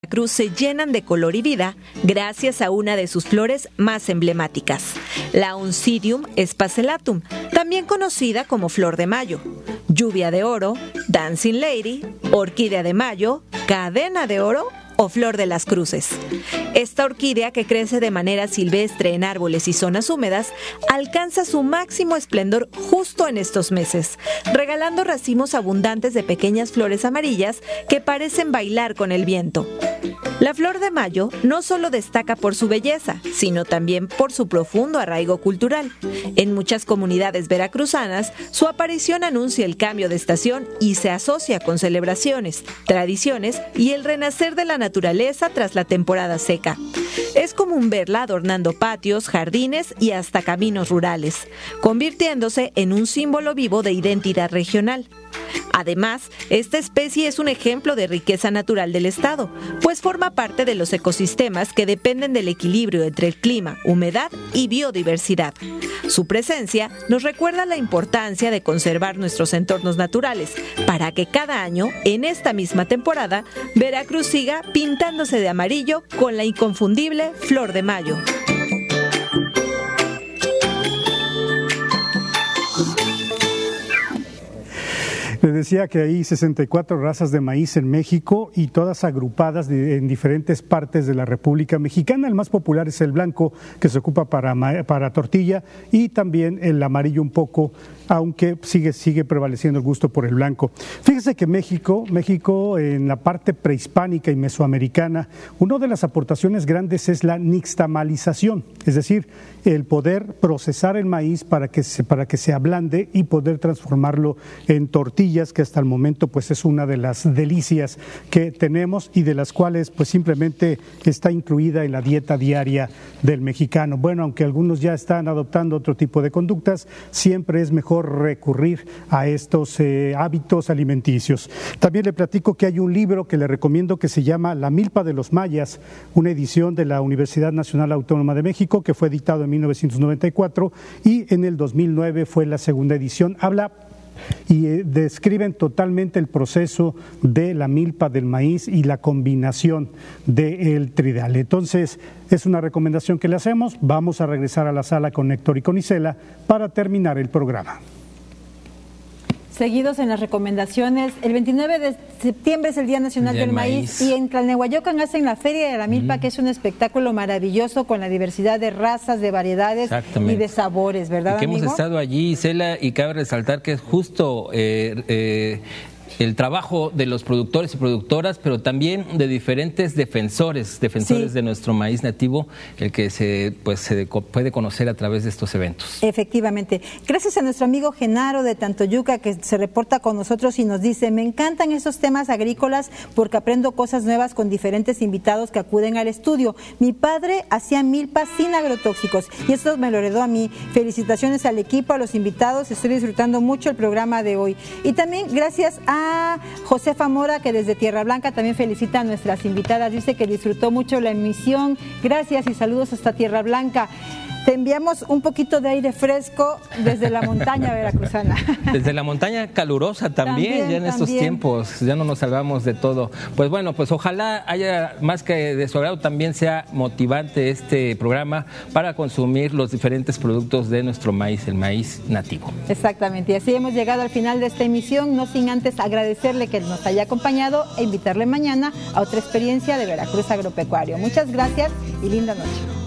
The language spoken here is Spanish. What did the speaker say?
Cruz se llenan de color y vida gracias a una de sus flores más emblemáticas, la Oncidium sphacellatum, también conocida como flor de mayo, lluvia de oro, dancing lady, orquídea de mayo, cadena de oro o flor de las cruces. Esta orquídea, que crece de manera silvestre en árboles y zonas húmedas, alcanza su máximo esplendor justo en estos meses, regalando racimos abundantes de pequeñas flores amarillas que parecen bailar con el viento. La flor de mayo no solo destaca por su belleza, sino también por su profundo arraigo cultural. En muchas comunidades veracruzanas, su aparición anuncia el cambio de estación y se asocia con celebraciones, tradiciones y el renacer de la naturaleza tras la temporada seca. Es común verla adornando patios, jardines y hasta caminos rurales, convirtiéndose en un símbolo vivo de identidad regional. Además, esta especie es un ejemplo de riqueza natural del estado, pues forma parte de los ecosistemas que dependen del equilibrio entre el clima, humedad y biodiversidad. Su presencia nos recuerda la importancia de conservar nuestros entornos naturales, para que cada año, en esta misma temporada, Veracruz siga pintándose de amarillo con la inconfundible flor de mayo. Les decía que hay 64 razas de maíz en México y todas agrupadas en diferentes partes de la República Mexicana. El más popular es el blanco, que se ocupa para tortilla, y también el amarillo un poco, aunque sigue prevaleciendo el gusto por el blanco. Fíjese que México en la parte prehispánica y mesoamericana, una de las aportaciones grandes es la nixtamalización, es decir, el poder procesar el maíz para que se ablande y poder transformarlo en tortillas, que hasta el momento pues es una de las delicias que tenemos y de las cuales pues simplemente está incluida en la dieta diaria del mexicano. Bueno, aunque algunos ya están adoptando otro tipo de conductas, siempre es mejor recurrir a estos hábitos alimenticios. También le platico que hay un libro que le recomiendo que se llama La milpa de los mayas, una edición de la Universidad Nacional Autónoma de México, que fue editado en 1994 y en el 2009 fue la segunda edición. Habla y describen totalmente el proceso de la milpa del maíz y la combinación del tridal. Entonces, es una recomendación que le hacemos. Vamos a regresar a la sala con Héctor y con Isela para terminar el programa. Seguidos en las recomendaciones, el 29 de septiembre es el Día Nacional del Maíz y en Tlalnehuayocan hacen la Feria de la Milpa, que es un espectáculo maravilloso con la diversidad de razas, de variedades y de sabores, ¿verdad, amigo? Hemos estado allí, Isela, y cabe resaltar que es justo el trabajo de los productores y productoras, pero también de diferentes defensores de nuestro maíz nativo, el que se puede conocer a través de estos eventos. Efectivamente. Gracias a nuestro amigo Genaro de Tantoyuca, que se reporta con nosotros y nos dice: me encantan estos temas agrícolas porque aprendo cosas nuevas con diferentes invitados que acuden al estudio. Mi padre hacía milpas sin agrotóxicos y esto me lo heredó a mí. Felicitaciones al equipo, a los invitados, estoy disfrutando mucho el programa de hoy. Y también gracias a Josefa Mora, que desde Tierra Blanca también felicita a nuestras invitadas, dice que disfrutó mucho la emisión. Gracias y saludos hasta Tierra Blanca. Te enviamos un poquito de aire fresco desde la montaña veracruzana. Desde la montaña calurosa también ya en estos tiempos, ya no nos salvamos de todo. Pues bueno, pues ojalá haya más que de su agrado, también sea motivante este programa para consumir los diferentes productos de nuestro maíz, el maíz nativo. Exactamente, y así hemos llegado al final de esta emisión, no sin antes agradecerle que nos haya acompañado e invitarle mañana a otra experiencia de Veracruz Agropecuario. Muchas gracias y linda noche.